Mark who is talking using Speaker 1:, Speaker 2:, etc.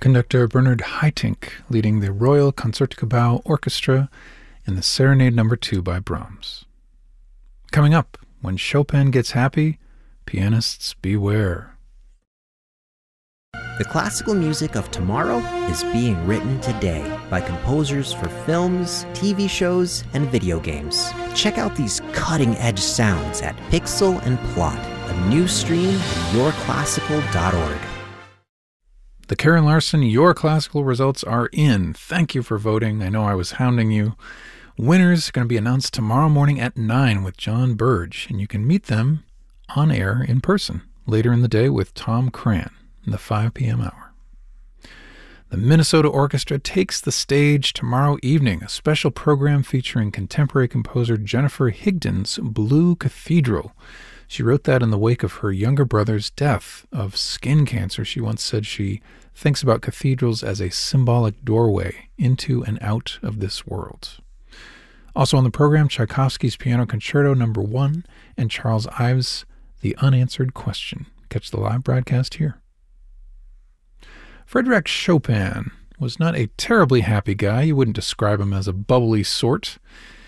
Speaker 1: Conductor Bernard Haitink leading the Royal Concertgebouw Orchestra in the Serenade No. 2 by Brahms. Coming up, when Chopin gets happy, pianists beware.
Speaker 2: The classical music of tomorrow is being written today by composers for films, TV shows, and video games. Check out these cutting-edge sounds at Pixel and Plot, a new stream at yourclassical.org.
Speaker 1: The Karen Larson Your Classical results are in. Thank you for voting. I know I was hounding you. Winners are going to be announced tomorrow morning at 9 with John Burge, and you can meet them on air in person later in the day with Tom Cran in the 5 p.m. hour. The Minnesota Orchestra takes the stage tomorrow evening, a special program featuring contemporary composer Jennifer Higdon's Blue Cathedral. She wrote that in the wake of her younger brother's death of skin cancer. She once said she thinks about cathedrals as a symbolic doorway into and out of this world. Also on the program, Tchaikovsky's Piano Concerto No. 1 and Charles Ives' The Unanswered Question. Catch the live broadcast here. Frédéric Chopin was not a terribly happy guy. You wouldn't describe him as a bubbly sort.